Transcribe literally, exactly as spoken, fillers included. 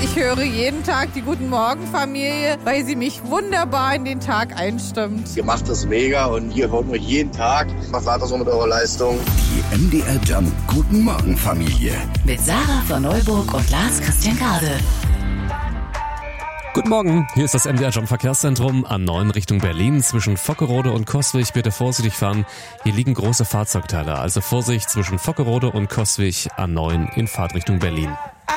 Ich höre jeden Tag die Guten Morgen Familie, weil sie mich wunderbar in den Tag einstimmt. Ihr macht das mega und ihr hört mir jeden Tag. Was war das so mit eurer Leistung? Die M D R Jump Guten Morgen Familie. Mit Sarah von Neuburg und Lars Christian Garde. Guten Morgen, hier ist das M D R Jump Verkehrszentrum A neun Richtung Berlin. Zwischen Vockerode und Coswig bitte vorsichtig fahren. Hier liegen große Fahrzeugteile, also Vorsicht zwischen Vockerode und Coswig A neun in Fahrtrichtung Berlin.